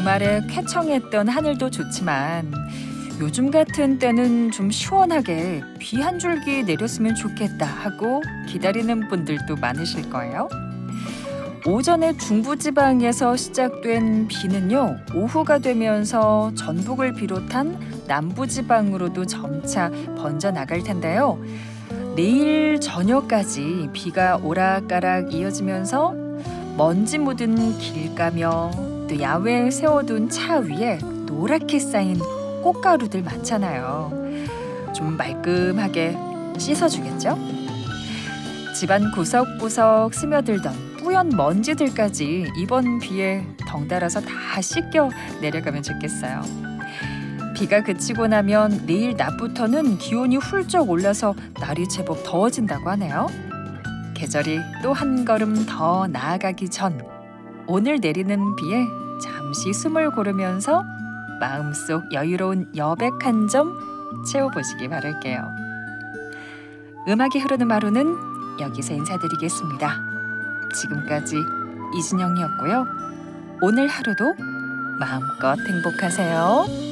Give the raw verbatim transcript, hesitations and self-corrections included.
주말에 쾌청했던 하늘도 좋지만 요즘 같은 때는 좀 시원하게 비 한 줄기 내렸으면 좋겠다 하고 기다리는 분들도 많으실 거예요. 오전에 중부지방에서 시작된 비는요, 오후가 되면서 전북을 비롯한 남부지방으로도 점차 번져나갈 텐데요. 내일 저녁까지 비가 오락가락 이어지면서 먼지 묻은 길가며 또 야외에 세워둔 차 위에 노랗게 쌓인 꽃가루들 많잖아요. 좀 말끔하게 씻어주겠죠? 집안 구석구석 스며들던 뿌연 먼지들까지 이번 비에 덩달아서 다 씻겨 내려가면 좋겠어요. 비가 그치고 나면 내일 낮부터는 기온이 훌쩍 올라서 날이 제법 더워진다고 하네요. 계절이 또 한 걸음 더 나아가기 전 오늘 내리는 비에 잠시 숨을 고르면서 마음속 여유로운 여백 한 점 채워보시기 바랄게요. 음악이 흐르는 하루는 여기서 인사드리겠습니다. 지금까지 이진영이었고요. 오늘 하루도 마음껏 행복하세요.